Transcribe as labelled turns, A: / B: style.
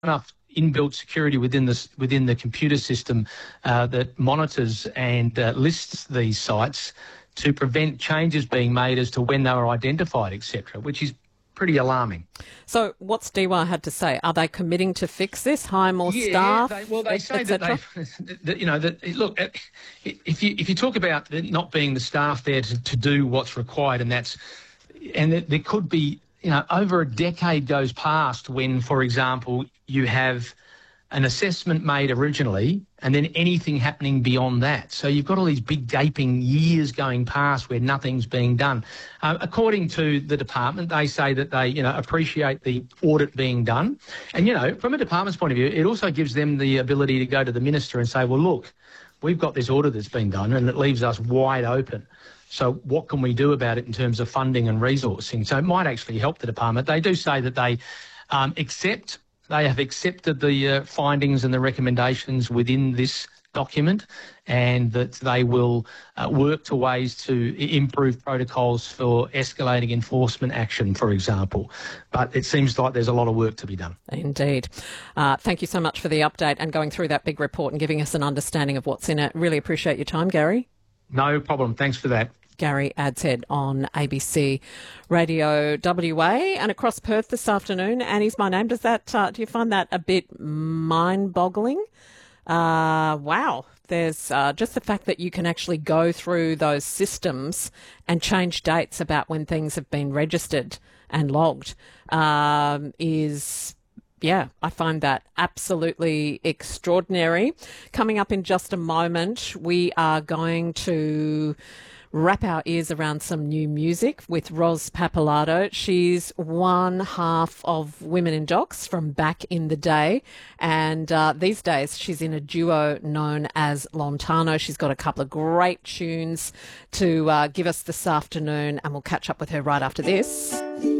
A: enough inbuilt security within the computer system that monitors and lists these sites to prevent changes being made as to when they were identified, etc., which is pretty alarming.
B: So what's DEWA had to say? Are they committing to fix this, hire more staff?
A: They say look, if you talk about not being the staff there to do what's required, and there could be, over a decade goes past when, for example, you have an assessment made originally and then anything happening beyond that. So you've got all these big gaping years going past where nothing's being done. According to the department, they say that they, appreciate the audit being done. And, from a department's point of view, it also gives them the ability to go to the minister and say, well, look, we've got this audit that's been done and it leaves us wide open. So what can we do about it in terms of funding and resourcing? So it might actually help the department. They do say that they They have accepted the findings and the recommendations within this document, and that they will work to ways to improve protocols for escalating enforcement action, for example. But it seems like there's a lot of work to be done.
B: Indeed. Thank you so much for the update and going through that big report and giving us an understanding of what's in it. Really appreciate your time, Gary.
A: No problem. Thanks for that.
B: Gary Adshead on ABC Radio WA and across Perth this afternoon. Annie's my name. Does that? Do you find that a bit mind-boggling? Wow. There's just the fact that you can actually go through those systems and change dates about when things have been registered and logged is... Yeah, I find that absolutely extraordinary. Coming up in just a moment, we are going to wrap our ears around some new music with Ros Pappalardo. She's one half of Women in Docs from back in the day, and these days she's in a duo known as Lontano. She's got a couple of great tunes to give us this afternoon, and we'll catch up with her right after this.